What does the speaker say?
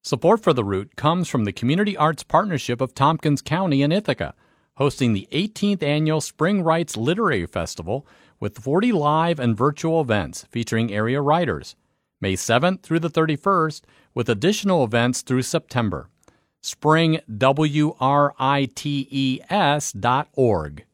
Support for the route comes from the Community Arts Partnership of Tompkins County and Ithaca, hosting the 18th Annual Spring Writes Literary Festival with 40 live and virtual events featuring area writers, May 7th through the 31st, with additional events through September. springwrites.org.